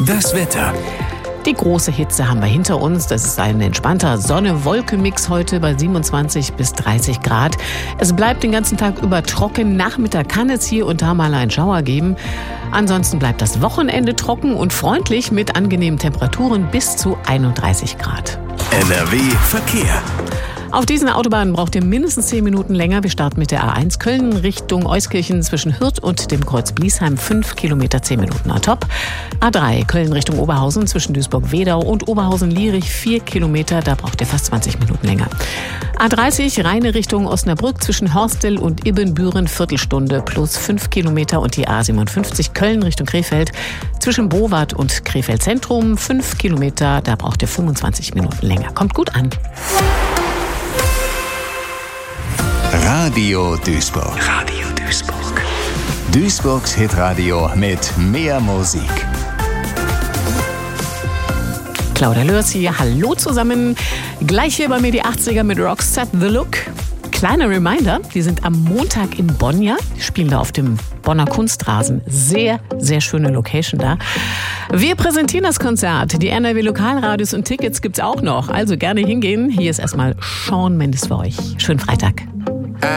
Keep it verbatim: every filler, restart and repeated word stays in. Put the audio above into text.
Das Wetter. Die große Hitze haben wir hinter uns. Das ist ein entspannter Sonne-Wolke-Mix heute bei siebenundzwanzig bis dreißig Grad. Es bleibt den ganzen Tag über trocken. Nachmittag kann es hier und da mal einen Schauer geben. Ansonsten bleibt das Wochenende trocken und freundlich mit angenehmen Temperaturen bis zu einunddreißig Grad. N R W Verkehr. Auf diesen Autobahnen braucht ihr mindestens zehn Minuten länger. Wir starten mit der A eins Köln Richtung Euskirchen zwischen Hürth und dem Kreuz Bliesheim. fünf Kilometer, zehn Minuten à top. A drei Köln Richtung Oberhausen zwischen Duisburg-Wedau und Oberhausen-Lierich. vier Kilometer, da braucht ihr fast zwanzig Minuten länger. A dreißig Rheine Richtung Osnabrück zwischen Horstel und Ibbenbüren. Viertelstunde plus fünf Kilometer. Und die A siebenundfünfzig Köln Richtung Krefeld zwischen Bowart und Krefeld Zentrum. fünf Kilometer, da braucht ihr fünfundzwanzig Minuten länger. Kommt gut an. Radio Duisburg. Radio Duisburg. Duisburgs Hitradio mit mehr Musik. Claudia Lörs hier, hallo zusammen. Gleich hier bei mir die achtziger mit Roxette The Look. Kleiner Reminder, die sind am Montag in Bonn, ja? Die spielen da auf dem Bonner Kunstrasen. Sehr, sehr schöne Location da. Wir präsentieren das Konzert. Die N R W Lokalradios und Tickets gibt's auch noch. Also gerne hingehen. Hier ist erstmal Shawn Mendes für euch. Schönen Freitag.